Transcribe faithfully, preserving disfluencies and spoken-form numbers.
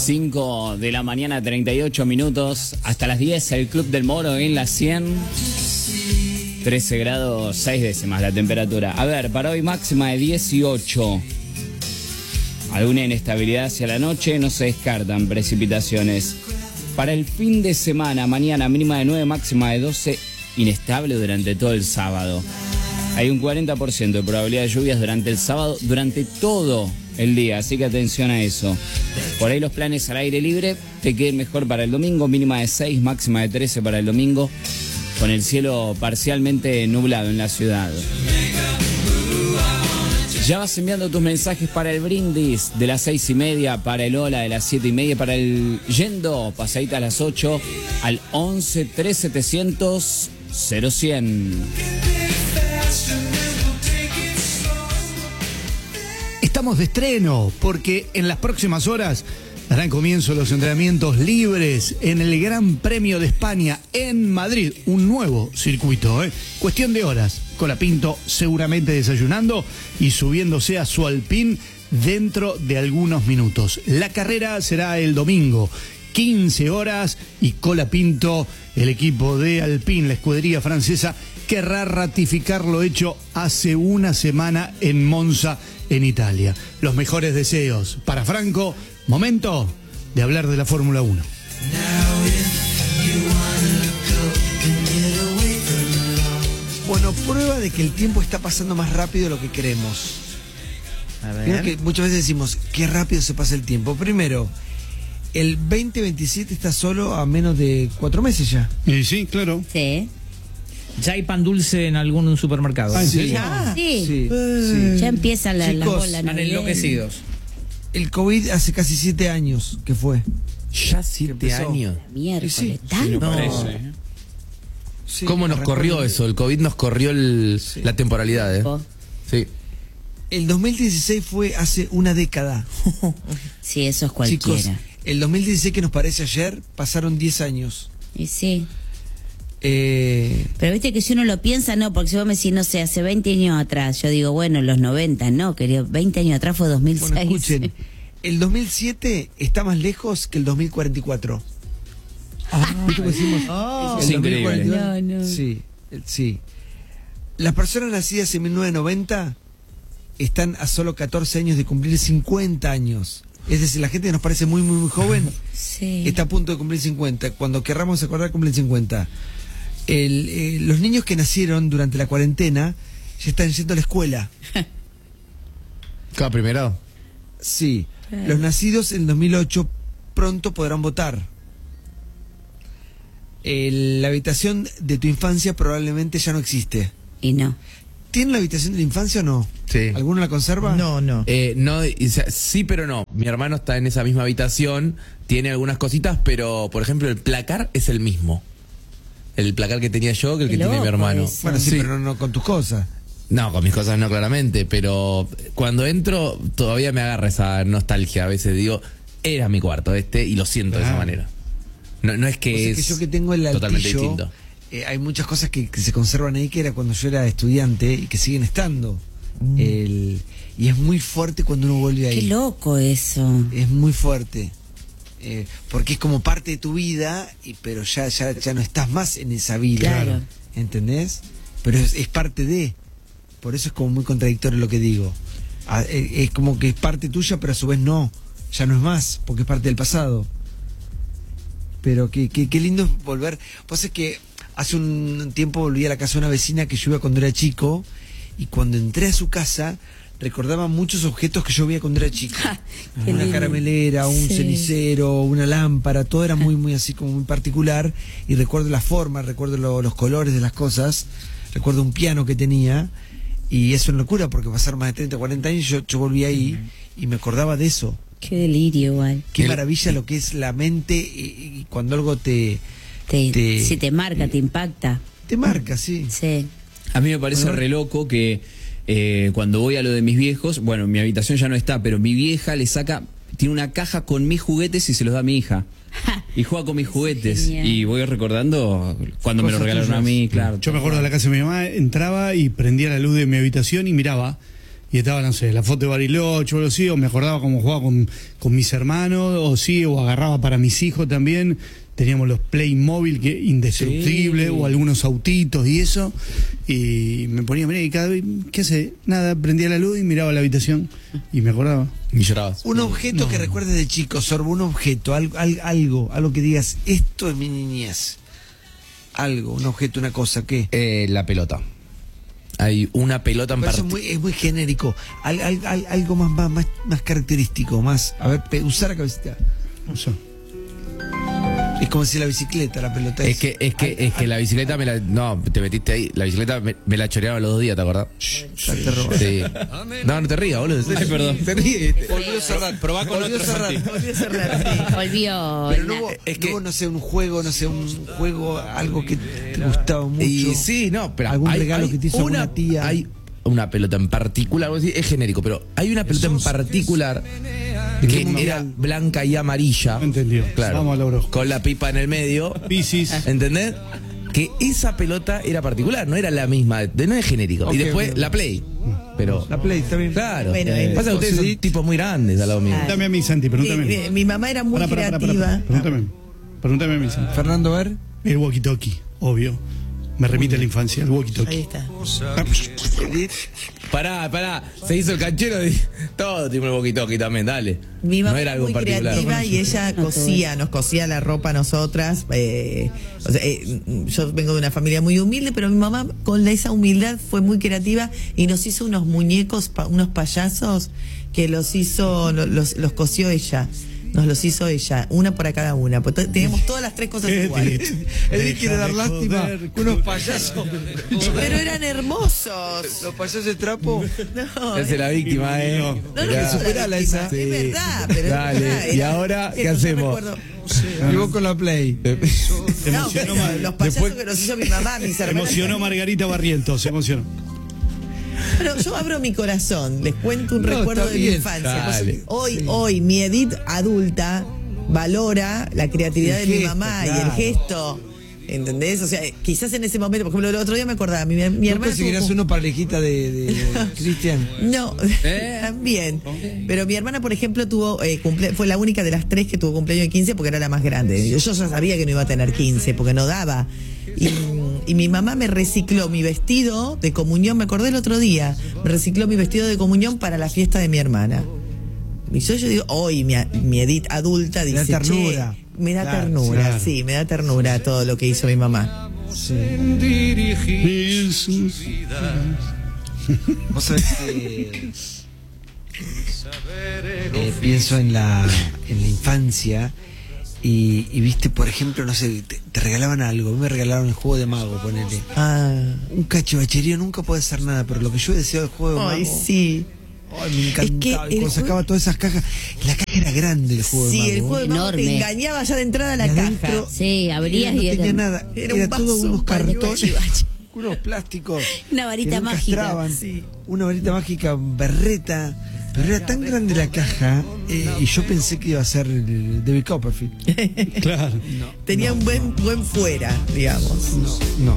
cinco de la mañana, treinta y ocho minutos. Hasta las diez, el Club del Moro en la cien. trece grados, seis décimas la temperatura. A ver, para hoy máxima de dieciocho. Alguna inestabilidad hacia la noche, no se descartan precipitaciones. Para el fin de semana, mañana mínima de nueve, máxima de doce, inestable durante todo el sábado. Hay un cuarenta por ciento de probabilidad de lluvias durante el sábado, durante todo el día, así que atención a eso. Por ahí los planes al aire libre te queden mejor para el domingo, mínima de seis, máxima de trece para el domingo, con el cielo parcialmente nublado en la ciudad. Ya vas enviando tus mensajes para el brindis de las seis y media, para el hola de las siete y media, para el yendo, pasadita a las ocho, al once tres setecientos cero cien. Estamos de estreno porque en las próximas horas darán comienzo los entrenamientos libres en el Gran Premio de España en Madrid. Un nuevo circuito, ¿eh? Cuestión de horas. Colapinto seguramente desayunando y subiéndose a su Alpine dentro de algunos minutos. La carrera será el domingo, quince horas, y Colapinto, el equipo de Alpine, la escudería francesa, querrá ratificar lo hecho hace una semana en Monza, en Italia. Los mejores deseos para Franco. Momento de hablar de la Fórmula uno. Bueno, prueba de que el tiempo está pasando más rápido de lo que queremos. A ver. Creo que muchas veces decimos, qué rápido se pasa el tiempo. Primero, el veinte veintisiete está solo a menos de cuatro meses ya. Y sí, claro. Sí. Ya hay pan dulce en algún supermercado. Ah, ¿en Sí. serio? Ah, sí. Sí, sí. Ya empieza la, la Chicos, bola Están navideña. enloquecidos. El COVID hace casi siete años que fue. Ya siete Empezó. años. Miércoles, Sí, ¿tanto? no. Parece, ¿eh? Sí, ¿Cómo nos arrancó corrió el- eso? El COVID nos corrió el, Sí. la temporalidad, ¿eh? Oh, Sí. El dos mil dieciséis fue hace una década. sí, eso es cualquiera. Chicos, el dos mil dieciséis que nos parece ayer, pasaron diez años. Y sí. Eh, Pero viste que si uno lo piensa, no, porque si vos me decís, no sé, hace veinte años atrás, yo digo, bueno, los noventa, no, querido, veinte años atrás fue dos mil seis. bueno, escuchen, el dos mil siete está más lejos que el dos mil cuarenta y cuatro. ¿Viste cómo decimos? Oh. El Es dos mil cuarenta y cuatro. No, no. Sí, el- sí. Las personas nacidas en mil novecientos noventa están a solo catorce años de cumplir cincuenta años. Es decir, la gente que nos parece muy, muy, muy joven Sí. está a punto de cumplir cincuenta. Cuando querramos acordar, cumplen cincuenta. El, eh, los niños que nacieron durante la cuarentena ya están yendo a la escuela. ¿Cada primero? Sí. Claro. Los nacidos en dos mil ocho pronto podrán votar. El- la habitación de tu infancia probablemente ya no existe. Y no. ¿Tienen la habitación de la infancia o no? Sí. ¿Alguno la conserva? No, no. Eh, no, o sea, sí, pero no. Mi hermano está en esa misma habitación, tiene algunas cositas, pero, por ejemplo, el placar es el mismo. El placar que tenía yo que el Qué que tiene mi loco hermano. eso. Bueno, sí, pero no, no con tus cosas. No, con mis cosas no, claramente, pero cuando entro todavía me agarra esa nostalgia. A veces digo, era mi cuarto este y lo siento de esa Ah. manera. No, no es que O sea, es que yo que tengo el totalmente altillo, distinto. eh, hay muchas cosas que, que se conservan ahí que era cuando yo era estudiante y que siguen estando. El- y es muy fuerte cuando uno vuelve ahí. Qué loco eso. Es muy fuerte. Eh, porque es como parte de tu vida, y, pero ya, ya, ya no estás más en esa vida. Claro. ¿Entendés? Pero es, es parte de. Por eso es como muy contradictorio lo que digo. Ah, eh, es como que es parte tuya, pero a su vez no. Ya no es más, porque es parte del pasado. Pero qué, qué, qué lindo es volver. Pues es que hace un tiempo volví a la casa de una vecina que yo iba cuando era chico, y cuando entré a su casa recordaba muchos objetos que yo veía cuando era chico. Qué Una lindo. caramelera, un Sí. cenicero, una lámpara, todo era muy, muy así como muy particular. Y recuerdo la forma, recuerdo lo- los colores de las cosas, recuerdo un piano que tenía. Y eso es una locura, porque pasaron más de treinta, cuarenta años, yo, yo volví ahí y me acordaba de eso. Qué delirio igual. Qué El- maravilla lo que es la mente, y, y cuando algo te, Te, Te- si te marca, te impacta. te marca, sí. Sí. A mí me parece Bueno. re loco que eh, cuando voy a lo de mis viejos, bueno, mi habitación ya no está, pero mi vieja le saca, tiene una caja con mis juguetes y se los da a mi hija. Y juega con mis juguetes. genial. Y voy recordando cuando me lo Cosas regalaron a tuyas. mí, claro. Yo me acuerdo de la casa de mi mamá, entraba y prendía la luz de mi habitación y miraba y estaba, no sé, la foto de Bariloche o algo así, o me acordaba cómo jugaba con, con mis hermanos, o sí, o agarraba para mis hijos también. Teníamos los Playmobil, que indestructible, Sí. o algunos autitos y eso, y me ponía a mirar y cada vez, ¿qué hace? Nada, prendía la luz y miraba la habitación y me acordaba. Y llorabas. Un objeto que recuerdes de chico, Sorbo, un objeto, algo, al- algo, algo que digas, esto es mi niñez. Algo, un objeto, una cosa, ¿qué? Eh, la pelota. Hay una pelota en Pero eso es particular. muy, es muy genérico. Al- al- al- algo más, más, más, más característico, más. A ver, pe- usar la cabecita. Eso. Es como si la bicicleta, la pelota Es que, es que, es que la bicicleta me la. No, te metiste ahí. La bicicleta me, me la choreaba los dos días, ¿te acordás? Ya te robó. Sí. No, no te rías, boludo. Ay, perdón. Te ríes. Volvió a cerrar. Probá con Volvió a otro, cerrar. Santi. Volvió a cerrar, sí. Volvió. Pero no la- hubo, Es no que- hubo, no sé, un juego, no sé, un juego, algo que te gustaba mucho. Y sí, no, pero Algún hay- regalo hay que te hizo una alguna tía. Hay una pelota en particular, vos decís, es genérico, pero hay una pelota en particular que era blanca y amarilla. No entendió. Claro. Vamos al horóscopo. Con la pipa en el medio. Piscis. ¿Entendés? Que esa pelota era particular, no era la misma, de- no es genérico. Ok, y después ok. la Play. Pero. La Play, está bien. Claro. Bueno, Eh, eh, pasa que ustedes son José- tipos muy grandes al lado mío. Pregúntame a mí, Santi, pregúntame. Eh, eh, mi mamá era muy Pará, pará, pará, pará, creativa. pará. Pregúntame. Pregúntame a mí, Santi. Fernando, a ver. El walkie-talkie, obvio. Me remite a la infancia, el Ahí walkie-talkie. está. Pará, pará, se hizo el canchero y todo tipo el boquitoqui también, dale. Mi mamá no era algo muy particular. creativa y ella cosía, nos cosía la ropa a nosotras. eh, o sea, eh, yo vengo de una familia muy humilde, pero mi mamá con esa humildad fue muy creativa y nos hizo unos muñecos, pa- unos payasos que los hizo, lo- los, los cosió ella. Nos los hizo ella, una para cada una. Pues to- teníamos todas las tres cosas Qué iguales. triste. Él quiere dar Deja de lástima. joder, Unos payasos. Pero eran hermosos. Los payasos de trapo. No, Se hace la víctima, eh. No, no, Mirá. no, superala la esa. víctima, es verdad, pero es Dale, verdad, ¿y era- ahora qué yo hacemos? recuerdo- Y vos con la Play. Se No, emocionó, pero Mar- los payasos después- que nos hizo mi mamá, mis se hermanas. emocionó Margarita Barrientos, se emocionó. Pero yo abro mi corazón, les cuento un No, recuerdo está de mi bien. infancia. Dale. Hoy, hoy, mi Edith adulta valora la creatividad El de mi gesto, mamá y el claro. gesto. ¿Entendés? O sea, quizás en ese momento, por ejemplo, el otro día me acordaba, mi, mi ¿No hermana. conseguirás tuvo- uno para la hijita de, de, de Cristian? No, ¿Eh? también. Pero mi hermana, por ejemplo, tuvo eh, cumple- fue la única de las tres que tuvo cumpleaños de quince porque era la más grande. Yo ya sabía que no iba a tener quince porque no daba. Y, y mi mamá me recicló mi vestido de comunión, me acordé el otro día, me recicló mi vestido de comunión para la fiesta de mi hermana. Y yo, yo digo, hoy mi, mi Edith adulta Me da dice, ternura. "Che", me da Claro, ternura, claro. sí, me da ternura todo lo que hizo mi mamá. Vos sabés que eh, pienso en la, en la infancia y, y viste, por ejemplo, no sé, te, te regalaban algo, a mí me regalaron el juego de mago, ponele. Ah, Un cachivacherío nunca puede ser nada, pero lo que yo deseaba del juego de ay, mago. sí. Ay, me Es que encantaba. Y el cuando juego- sacaba todas esas cajas, la caja era grande el juego de Sí, mago. el juego de mago te Enorme. engañaba ya de entrada a la Y caja. adentro- Sí, abrías no y tenía era- nada, era era, un todo vaso, unos un par de cartones, cachivaches. unos plásticos. Una varita que no mágica. castraban, Sí. Una varita mágica berreta. Pero era tan grande la caja eh, y yo pensé que iba a ser el David Copperfield. Claro. Tenía un buen buen fuera, digamos. No,